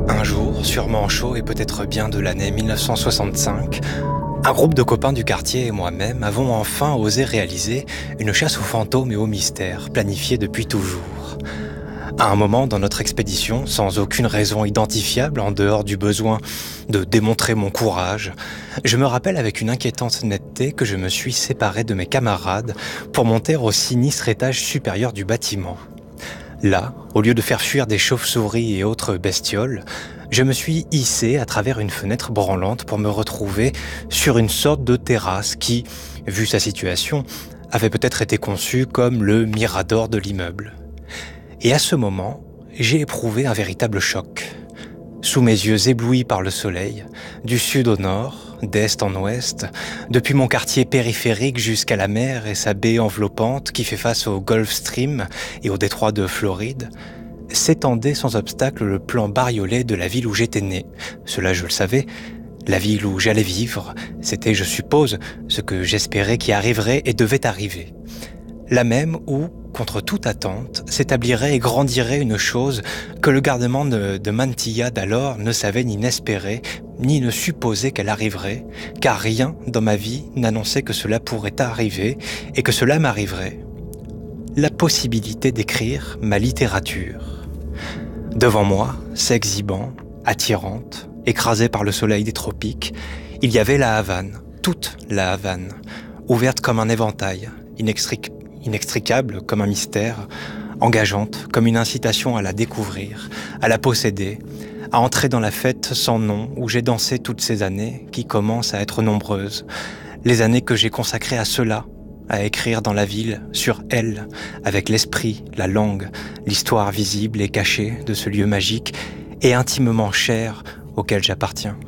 Un jour, sûrement chaud et peut-être bien de l'année 1965, un groupe de copains du quartier et moi-même avons enfin osé réaliser une chasse aux fantômes et aux mystères planifiée depuis toujours. À un moment dans notre expédition, sans aucune raison identifiable en dehors du besoin de démontrer mon courage, je me rappelle avec une inquiétante netteté que je me suis séparé de mes camarades pour monter au sinistre étage supérieur du bâtiment. Là, au lieu de faire fuir des chauves-souris et autres bestioles, je me suis hissé à travers une fenêtre branlante pour me retrouver sur une sorte de terrasse qui, vu sa situation, avait peut-être été conçue comme le mirador de l'immeuble. Et à ce moment, j'ai éprouvé un véritable choc. Sous mes yeux éblouis par le soleil, du sud au nord, d'est en ouest, depuis mon quartier périphérique jusqu'à la mer et sa baie enveloppante qui fait face au Gulf Stream et au détroit de Floride, s'étendait sans obstacle le plan bariolé de la ville où j'étais né. Cela je le savais, la ville où j'allais vivre, c'était, je suppose, ce que j'espérais qui arriverait et devait arriver. La même où, contre toute attente, s'établirait et grandirait une chose que le gardement de Mantilla d'alors ne savait ni n'espérait, ni ne supposait qu'elle arriverait, car rien dans ma vie n'annonçait que cela pourrait arriver et que cela m'arriverait. La possibilité d'écrire ma littérature. Devant moi, s'exhibant, attirante, écrasée par le soleil des tropiques, il y avait la Havane, toute la Havane, ouverte comme un éventail, inextricable comme un mystère, engageante comme une incitation à la découvrir, à la posséder, à entrer dans la fête sans nom où j'ai dansé toutes ces années qui commencent à être nombreuses, les années que j'ai consacrées à cela, à écrire dans la ville, sur elle, avec l'esprit, la langue, l'histoire visible et cachée de ce lieu magique et intimement cher auquel j'appartiens.